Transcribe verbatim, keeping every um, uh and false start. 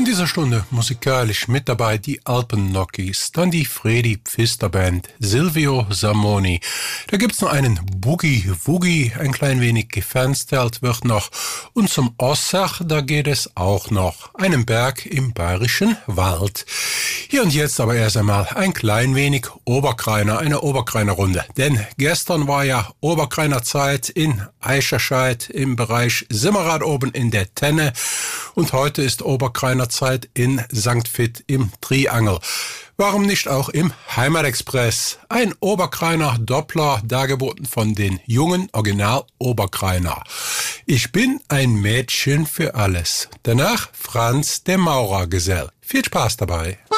dieser Stunde musikalisch mit dabei die Alpennockies, dann die Fredi Pfister Band, Silvio Samoni. Da gibt's noch einen Boogie Woogie, ein klein wenig gefenstert wird noch. Und zum Ossach, da geht es auch noch, einen Berg im bayerischen Wald. Hier und jetzt aber erst einmal ein klein wenig Oberkreiner, eine Oberkreiner Runde. Denn gestern war ja Oberkreiner Zeit in Eischerscheid im Bereich Simmerath oben in der Tenne. Und heute ist Oberkreiner Zeit in Sankt Vith im Triangel. Warum nicht auch im Heimatexpress? Ein Oberkreiner Doppler, dargeboten von den jungen Original Oberkreiner. Ich bin ein Mädchen für alles. Danach Franz der Maurergesell. Viel Spaß dabei.